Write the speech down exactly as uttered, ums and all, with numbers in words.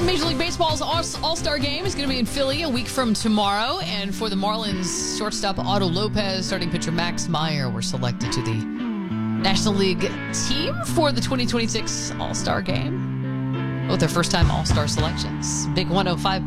Major League Baseball's All-Star Game is going to be in Philly a week from tomorrow. And for the Marlins, shortstop Otto Lopez, starting pitcher Max Meyer were selected to the National League team for the twenty twenty-six All-Star Game. Both their first-time All-Star selections. Big one oh five